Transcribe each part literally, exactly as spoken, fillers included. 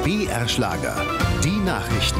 B R-Schlager, die Nachrichten.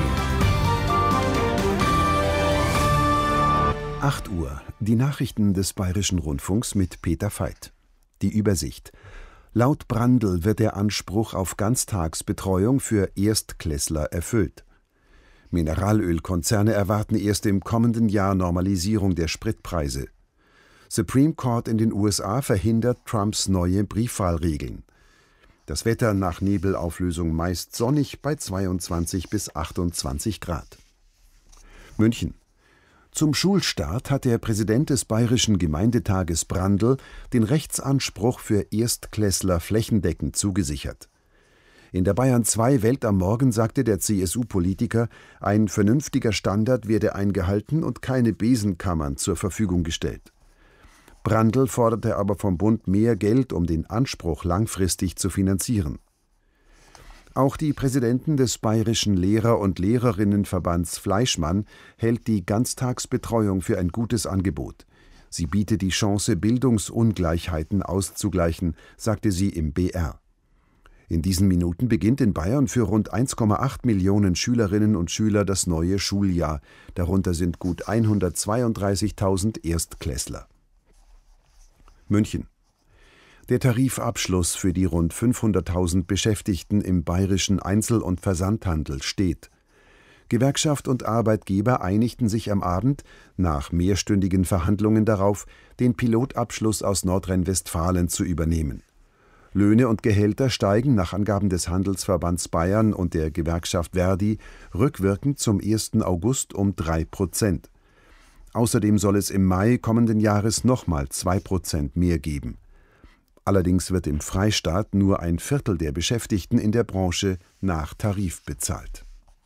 acht Uhr, die Nachrichten des Bayerischen Rundfunks mit Peter Veit. Die Übersicht. Laut Brandl wird der Anspruch auf Ganztagsbetreuung für Erstklässler erfüllt. Mineralölkonzerne erwarten erst im kommenden Jahr Normalisierung der Spritpreise. Supreme Court in den U S A verhindert Trumps neue Briefwahlregeln. Das Wetter nach Nebelauflösung meist sonnig bei zweiundzwanzig bis achtundzwanzig Grad. München. Zum Schulstart hat der Präsident des Bayerischen Gemeindetages Brandl den Rechtsanspruch für Erstklässler flächendeckend zugesichert. In der Bayern zwei Welt am Morgen sagte der C S U-Politiker, ein vernünftiger Standard werde eingehalten und keine Besenkammern zur Verfügung gestellt. Brandl forderte aber vom Bund mehr Geld, um den Anspruch langfristig zu finanzieren. Auch die Präsidentin des Bayerischen Lehrer- und Lehrerinnenverbands Fleischmann hält die Ganztagsbetreuung für ein gutes Angebot. Sie biete die Chance, Bildungsungleichheiten auszugleichen, sagte sie im B R. In diesen Minuten beginnt in Bayern für rund eins Komma acht Millionen Schülerinnen und Schüler das neue Schuljahr. Darunter sind gut hundertzweiunddreißigtausend Erstklässler. München. Der Tarifabschluss für die rund fünfhunderttausend Beschäftigten im bayerischen Einzel- und Versandhandel steht. Gewerkschaft und Arbeitgeber einigten sich am Abend nach mehrstündigen Verhandlungen darauf, den Pilotabschluss aus Nordrhein-Westfalen zu übernehmen. Löhne und Gehälter steigen nach Angaben des Handelsverbands Bayern und der Gewerkschaft Verdi rückwirkend zum ersten August um drei Prozent. Außerdem soll es im Mai kommenden Jahres nochmal zwei Prozent mehr geben. Allerdings wird im Freistaat nur ein Viertel der Beschäftigten in der Branche nach Tarif bezahlt.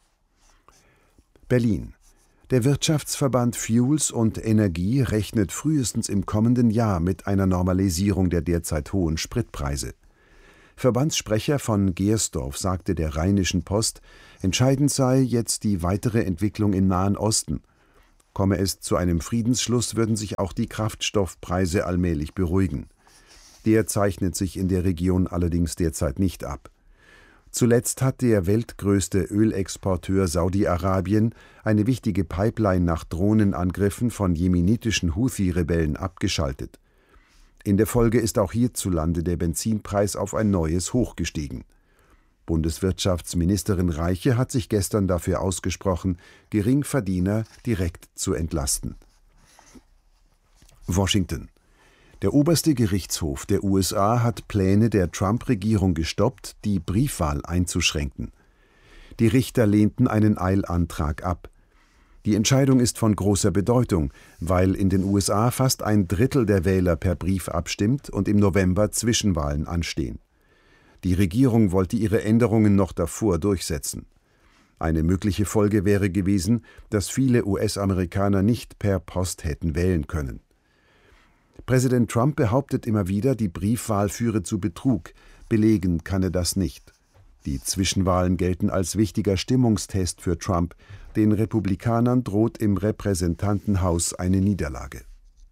Berlin. Der Wirtschaftsverband Fuels und Energie rechnet frühestens im kommenden Jahr mit einer Normalisierung der derzeit hohen Spritpreise. Verbandssprecher von Gersdorf sagte der Rheinischen Post, entscheidend sei jetzt die weitere Entwicklung im Nahen Osten. Komme es zu einem Friedensschluss, würden sich auch die Kraftstoffpreise allmählich beruhigen. Der zeichnet sich in der Region allerdings derzeit nicht ab. Zuletzt hat der weltgrößte Ölexporteur Saudi-Arabien eine wichtige Pipeline nach Drohnenangriffen von jemenitischen Houthi-Rebellen abgeschaltet. In der Folge ist auch hierzulande der Benzinpreis auf ein neues Hoch gestiegen. Bundeswirtschaftsministerin Reiche hat sich gestern dafür ausgesprochen, Geringverdiener direkt zu entlasten. Washington. Der oberste Gerichtshof der U S A hat Pläne der Trump-Regierung gestoppt, die Briefwahl einzuschränken. Die Richter lehnten einen Eilantrag ab. Die Entscheidung ist von großer Bedeutung, weil in den U S A fast ein Drittel der Wähler per Brief abstimmt und im November Zwischenwahlen anstehen. Die Regierung wollte ihre Änderungen noch davor durchsetzen. Eine mögliche Folge wäre gewesen, dass viele U S-Amerikaner nicht per Post hätten wählen können. Präsident Trump behauptet immer wieder, die Briefwahl führe zu Betrug. Belegen kann er das nicht. Die Zwischenwahlen gelten als wichtiger Stimmungstest für Trump. Den Republikanern droht im Repräsentantenhaus eine Niederlage.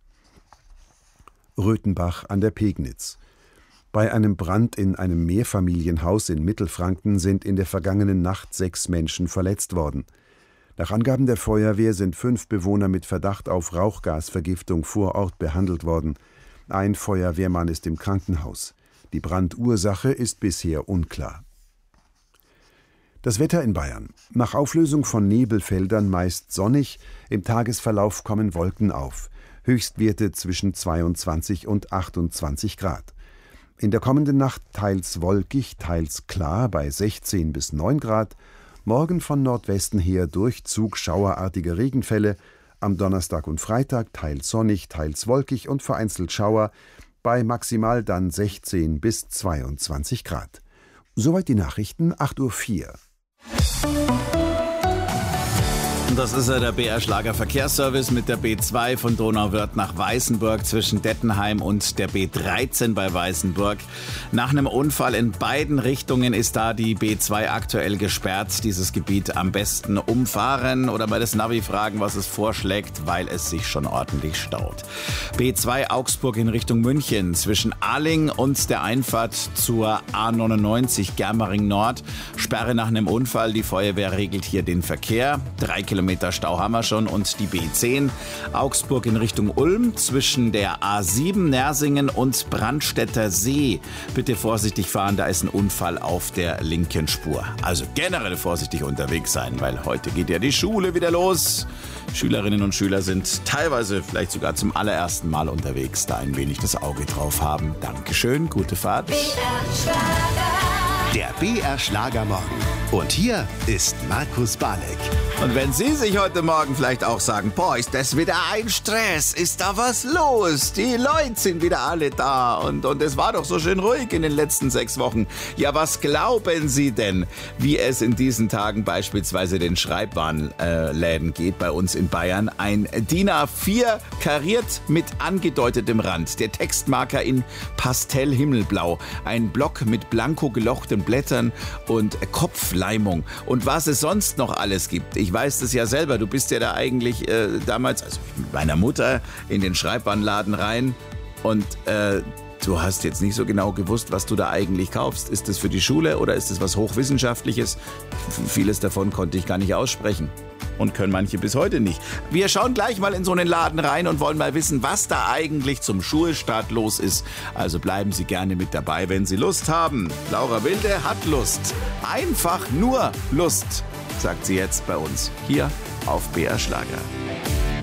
Röthenbach an der Pegnitz. Bei einem Brand in einem Mehrfamilienhaus in Mittelfranken sind in der vergangenen Nacht sechs Menschen verletzt worden. Nach Angaben der Feuerwehr sind fünf Bewohner mit Verdacht auf Rauchgasvergiftung vor Ort behandelt worden. Ein Feuerwehrmann ist im Krankenhaus. Die Brandursache ist bisher unklar. Das Wetter in Bayern. Nach Auflösung von Nebelfeldern meist sonnig, im Tagesverlauf kommen Wolken auf. Höchstwerte zwischen zweiundzwanzig und achtundzwanzig Grad. In der kommenden Nacht teils wolkig, teils klar bei sechzehn bis neun Grad. Morgen von Nordwesten her Durchzug schauerartiger Regenfälle. Am Donnerstag und Freitag teils sonnig, teils wolkig und vereinzelt Schauer. Bei maximal dann sechzehn bis zweiundzwanzig Grad. Soweit die Nachrichten, acht Uhr vier. das ist ja der B R Schlager Verkehrsservice mit der B zwei von Donauwörth nach Weißenburg zwischen Dettenheim und der B dreizehn bei Weißenburg. Nach einem Unfall in beiden Richtungen ist da die B zwei aktuell gesperrt. Dieses Gebiet am besten umfahren oder mal das Navi fragen, was es vorschlägt, weil es sich schon ordentlich staut. B zwei Augsburg in Richtung München zwischen Ahling und der Einfahrt zur A neunundneunzig Germering Nord. Sperre nach einem Unfall. Die Feuerwehr regelt hier den Verkehr. Drei Kilometer Stau haben wir schon. Und die B zehn Augsburg in Richtung Ulm zwischen der A sieben Nersingen und Brandstätter See. Bitte vorsichtig fahren, da ist ein Unfall auf der linken Spur. Also generell vorsichtig unterwegs sein, weil heute geht ja die Schule wieder los. Schülerinnen und Schüler sind teilweise vielleicht sogar zum allerersten Mal unterwegs, da ein wenig das Auge drauf haben. Dankeschön, gute Fahrt. B R Schlager. Der B R Schlagermorgen. Und hier ist Markus Balek. Und wenn Sie sich heute Morgen vielleicht auch sagen, boah, ist das wieder ein Stress, ist da was los? Die Leute sind wieder alle da und, und es war doch so schön ruhig in den letzten sechs Wochen. Ja, was glauben Sie denn, wie es in diesen Tagen beispielsweise den Schreibwarenläden geht bei uns in Bayern? Ein D I N A vier kariert mit angedeutetem Rand, der Textmarker in Pastellhimmelblau, ein Block mit blanko gelochten Blättern und Kopfleimung und was es sonst noch alles gibt. Ich weiß das ja selber, du bist ja da eigentlich äh, damals, also mit meiner Mutter, in den Schreibwarenladen rein und äh, du hast jetzt nicht so genau gewusst, was du da eigentlich kaufst. Ist das für die Schule oder ist das was Hochwissenschaftliches? Vieles davon konnte ich gar nicht aussprechen und können manche bis heute nicht. Wir schauen gleich mal in so einen Laden rein und wollen mal wissen, was da eigentlich zum Schulstart los ist. Also bleiben Sie gerne mit dabei, wenn Sie Lust haben. Laura Wilde hat Lust. Einfach nur Lust, sagt sie jetzt bei uns hier auf B R Schlager.